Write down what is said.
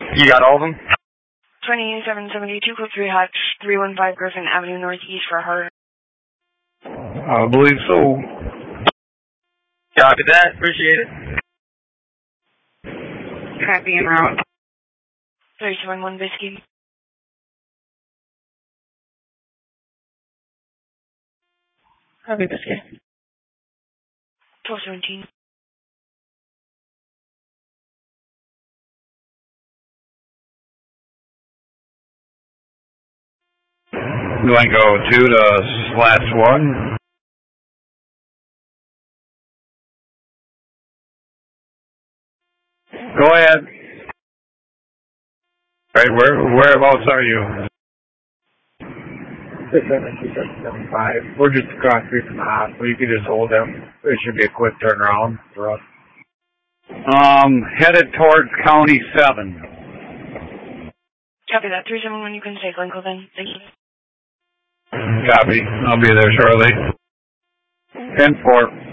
You got all of them? 2772, code 3 Hutch, 315 Griffin Avenue Northeast for her. I believe so. Copy that. Appreciate it. Copy en route. 371 Whiskey. Copy Whiskey. 1217. Blanco 2 to /1. Go ahead. Right, whereabouts are you? 67275. We're just across the street from the hospital. You can just hold them. It should be a quick turnaround for us. Headed towards County 7. Copy that. 371, you can take Glencoe then. Thank you. Copy. I'll be there shortly. 10-4.